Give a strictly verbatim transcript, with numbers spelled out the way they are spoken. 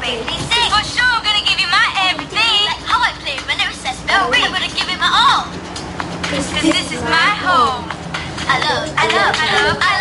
baby, sing. For sure, gonna give you my everything. Like how I play when it recess bell ring. I'm gonna give it my all. Cause this is my home. I love, I love, I love, I